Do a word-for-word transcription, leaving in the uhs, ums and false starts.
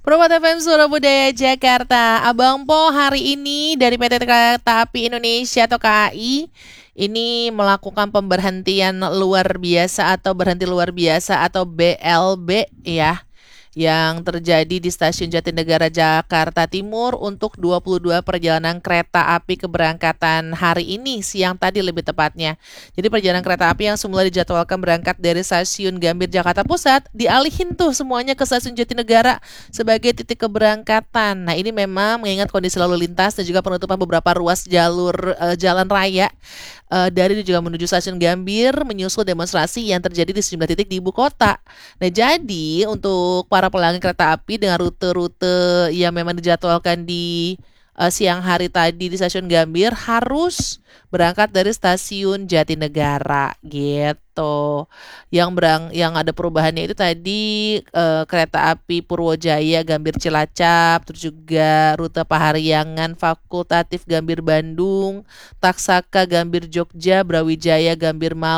Promo T V M Suara Budaya Jakarta. Abang Po hari ini dari P T Kereta Api Indonesia atau K A I ini melakukan pemberhentian luar biasa atau berhenti luar biasa atau B L B ya, yang terjadi di Stasiun Jatinegara Jakarta Timur untuk dua puluh dua perjalanan kereta api keberangkatan hari ini, siang tadi lebih tepatnya. Jadi perjalanan kereta api yang semula dijadwalkan berangkat dari Stasiun Gambir Jakarta Pusat dialihin tuh semuanya ke Stasiun Jatinegara sebagai titik keberangkatan. Nah, ini memang mengingat kondisi lalu lintas dan juga penutupan beberapa ruas jalur uh, jalan raya uh, dari juga menuju Stasiun Gambir menyusul demonstrasi yang terjadi di sejumlah titik di ibu kota. Nah, jadi untuk para pelanggan kereta api dengan rute-rute yang memang dijadwalkan di uh, siang hari tadi di Stasiun Gambir harus berangkat dari Stasiun Jatinegara gitu. Yang berang yang ada perubahannya itu tadi uh, kereta api Purwojaya Gambir Cilacap, terus juga rute Pahariangan Fakultatif Gambir Bandung, Taksaka Gambir Jogja, Brawijaya Gambir Malang,